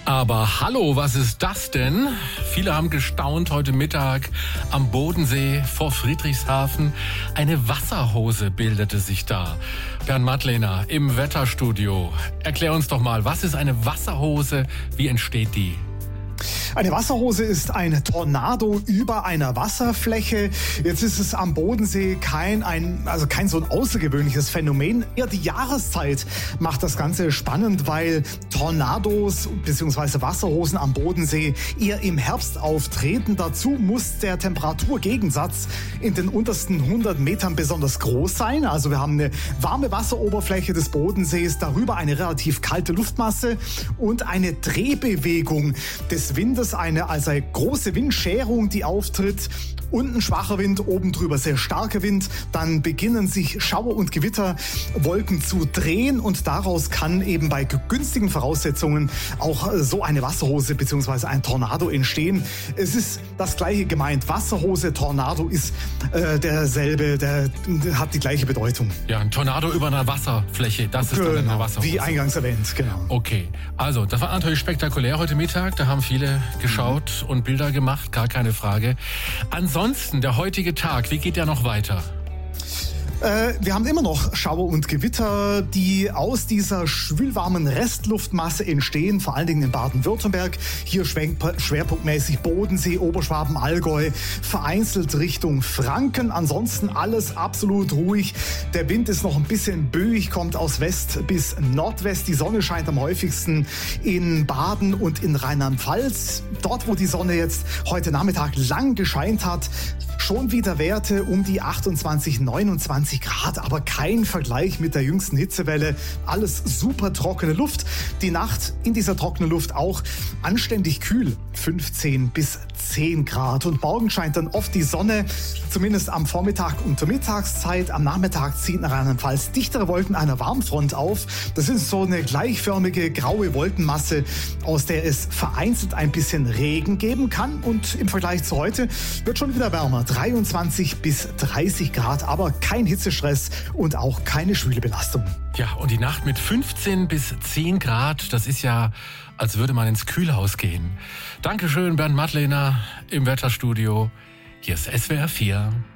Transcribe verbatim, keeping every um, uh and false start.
Aber hallo, was ist das denn? Viele haben gestaunt heute Mittag am Bodensee vor Friedrichshafen. Eine Wasserhose bildete sich da. Bernd Madlener im Wetterstudio. Erklär uns doch mal, was ist eine Wasserhose? Wie entsteht die? Eine Wasserhose ist ein Tornado über einer Wasserfläche. Jetzt ist es am Bodensee kein, ein, also kein so ein außergewöhnliches Phänomen. Eher die Jahreszeit macht das Ganze spannend, weil Tornados bzw. Wasserhosen am Bodensee eher im Herbst auftreten. Dazu muss der Temperaturgegensatz in den untersten hundert Metern besonders groß sein. Also wir haben eine warme Wasseroberfläche des Bodensees, darüber eine relativ kalte Luftmasse und eine Drehbewegung des Windes, eine also eine große Windscherung, die auftritt. Unten schwacher Wind, oben drüber sehr starker Wind. Dann beginnen sich Schauer- und Gewitterwolken zu drehen und daraus kann eben bei günstigen Voraussetzungen auch so eine Wasserhose bzw. ein Tornado entstehen. Es ist das gleiche gemeint. Wasserhose, Tornado ist äh, derselbe, der, der hat die gleiche Bedeutung. Ja, ein Tornado über einer Wasserfläche, das ist genau, dann eine Wasserhose. Wie eingangs erwähnt, genau. Okay, also das war natürlich spektakulär heute Mittag. Da haben viele geschaut mhm. und Bilder gemacht, gar keine Frage. Ansonsten, der heutige Tag, wie geht der noch weiter? Äh, wir haben immer noch Schauer und Gewitter, die aus dieser schwülwarmen Restluftmasse entstehen, vor allen Dingen in Baden-Württemberg. Hier schwerpunktmäßig Bodensee, Oberschwaben, Allgäu, vereinzelt Richtung Franken. Ansonsten alles absolut ruhig. Der Wind ist noch ein bisschen böig, kommt aus West bis Nordwest. Die Sonne scheint am häufigsten in Baden und in Rheinland-Pfalz. Dort, wo die Sonne jetzt heute Nachmittag lang gescheint hat, schon wieder Werte um die achtundzwanzig, neunundzwanzig Grad, aber kein Vergleich mit der jüngsten Hitzewelle. Alles super trockene Luft. Die Nacht in dieser trockenen Luft auch anständig kühl, fünfzehn bis zehn Grad. Und morgen scheint dann oft die Sonne, zumindest am Vormittag und zur Mittagszeit. Am Nachmittag ziehen nach Rheinland-Pfalz dichtere Wolken einer Warmfront auf. Das ist so eine gleichförmige graue Wolkenmasse, aus der es vereinzelt ein bisschen Regen geben kann. Und im Vergleich zu heute wird schon wieder wärmer. dreiundzwanzig bis dreißig Grad, aber kein Hitzestress und auch keine schwüle Belastung. Ja, und die Nacht mit fünfzehn bis zehn Grad, das ist ja, als würde man ins Kühlhaus gehen. Dankeschön, Bernd Madlener im Wetterstudio. Hier ist S W R vier.